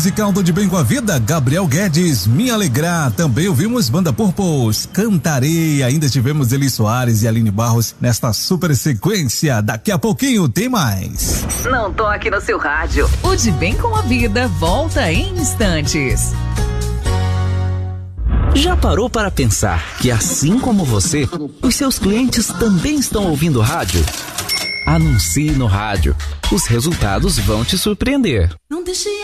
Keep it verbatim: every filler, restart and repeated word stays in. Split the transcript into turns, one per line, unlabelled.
Musical do De Bem com a Vida, Gabriel Guedes, Me Alegrar. Também ouvimos Banda Purpose, Cantarei. Ainda tivemos Eli Soares e Aline Barros nesta super sequência. Daqui a pouquinho tem mais.
Não toque no seu rádio.
O De Bem com a Vida volta em instantes.
Já parou para pensar que, assim como você, os seus clientes também estão ouvindo rádio? Anuncie no rádio. Os resultados vão te surpreender.
Não deixe